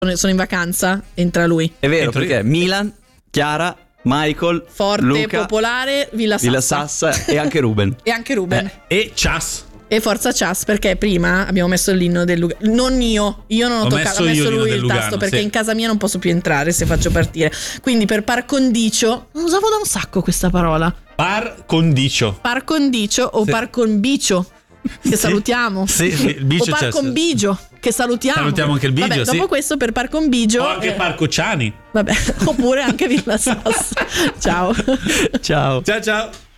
sono in vacanza, entra lui. È vero, perché Milan, Chiara, Michael, Forte, Luca, popolare, Villa Sassa. e anche Ruben. E anche Ruben. E Chas. E forza Chas, perché prima abbiamo messo l'inno del Lugano. Non io non ho toccato, ha messo lui il Lugano, tasto, perché sì. in casa mia non posso più entrare se faccio partire. Quindi per par condicio, usavo da un sacco questa parola. Par condicio. Par condicio o par conbicio, che salutiamo. Sì, il bicio o par c'è. conbigio, che salutiamo. Salutiamo anche il bigio, Vabbè, sì. dopo questo per par conbigio. O anche Parco Ciani. Vabbè, oppure anche Villa Sassa. Ciao. Ciao. Ciao ciao.